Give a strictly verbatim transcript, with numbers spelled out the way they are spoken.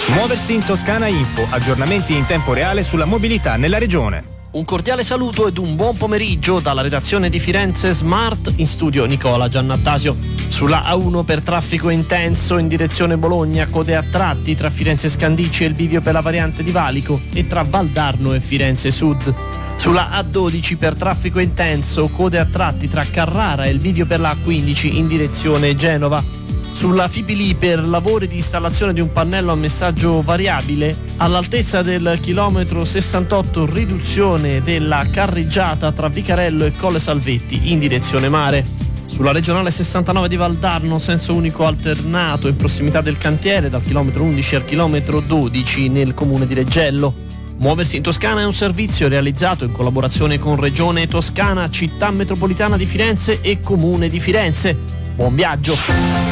Muoversi in Toscana Info, aggiornamenti in tempo reale sulla mobilità nella regione. Un cordiale saluto ed un buon pomeriggio dalla redazione di Firenze Smart, in studio Nicola Giannattasio. Sulla A uno per traffico intenso in direzione Bologna, code a tratti tra Firenze Scandicci e il bivio per la variante di Valico e tra Valdarno e Firenze Sud. Sulla A dodici per traffico intenso, code a tratti tra Carrara e il bivio per la A quindici in direzione Genova. Sulla Fipili per lavori di installazione di un pannello a messaggio variabile all'altezza del chilometro sessantotto, riduzione della carreggiata tra Vicarello e Colle Salvetti in direzione mare. Sulla regionale sessantanove di Valdarno, senso unico alternato in prossimità del cantiere dal chilometro undici al chilometro dodici nel comune di Reggello. Muoversi in Toscana è un servizio realizzato in collaborazione con Regione Toscana, Città Metropolitana di Firenze e Comune di Firenze. Buon viaggio!